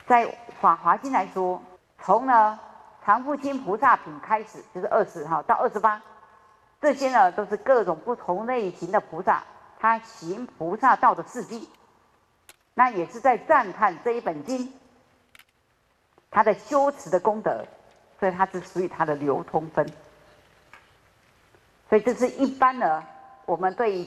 在《法华经》来说，从呢常不轻菩萨品开始，就是20哈到28，这些呢都是各种不同类型的菩萨，他行菩萨道的事迹。那也是在赞叹这一本经，他的修持的功德，所以它是属于它的流通分。所以这是一般呢，我们对于